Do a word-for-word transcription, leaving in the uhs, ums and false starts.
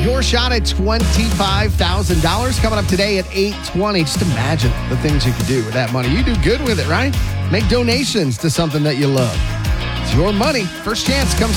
Your shot at twenty-five thousand dollars coming up today at eight twenty. Just imagine the things you could do with that money. You do good with it, right? Make donations to something that you love. It's your money. First chance comes